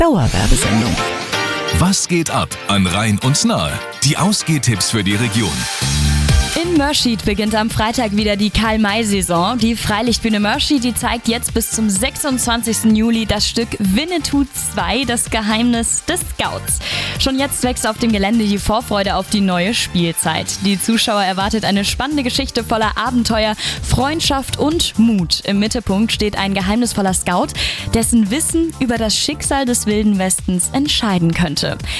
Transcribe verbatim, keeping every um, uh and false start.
Dauerwerbesendung. Was geht ab an Rhein und Nahe? Die Ausgehtipps für die Region. In Mörschid beginnt am Freitag wieder die Karl-May-Saison. Die Freilichtbühne Mörschid, die zeigt jetzt bis zum sechsundzwanzigsten Juli das Stück Winnetou zwei, das Geheimnis des Scouts. Schon jetzt wächst auf dem Gelände die Vorfreude auf die neue Spielzeit. Die Zuschauer erwartet eine spannende Geschichte voller Abenteuer, Freundschaft und Mut. Im Mittelpunkt steht ein geheimnisvoller Scout, dessen Wissen über das Schicksal des Wilden Westens entscheiden könnte.